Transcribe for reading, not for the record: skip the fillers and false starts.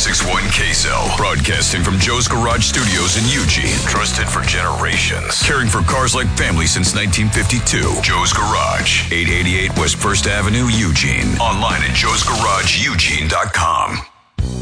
94.61 KSL. Broadcasting from Joe's Garage Studios in Eugene. Trusted for generations. Caring for cars like family since 1952. Joe's Garage. 888 West 1st Avenue, Eugene. Online at joesgarageeugene.com.